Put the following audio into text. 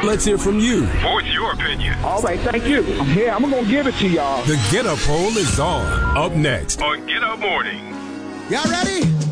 Let's hear from you. Voice your opinion. All right, thank you. I'm going to give it to y'all. The Get Up Poll is on. Up next. On Get Up Morning. Y'all ready?